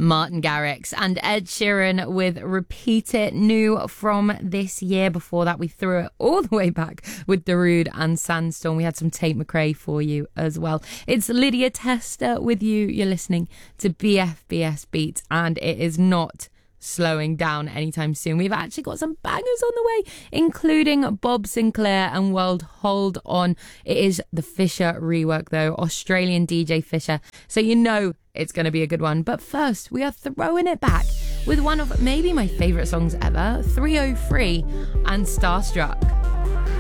Martin Garrix and Ed Sheeran with Repeat It, new from this year. Before that, we threw it all the way back with Darude and Sandstorm. We had some Tate McRae for you as well. It's Lydia Tester with you. You're listening to BFBS Beats, and it is not slowing down anytime soon. We've actually got some bangers on the way, including Bob Sinclair and World Hold On. It is the Fisher rework though, Australian DJ Fisher, so you know it's going to be a good one. But first, we are throwing it back with one of maybe my favourite songs ever, 3OH!3 and Starstruck.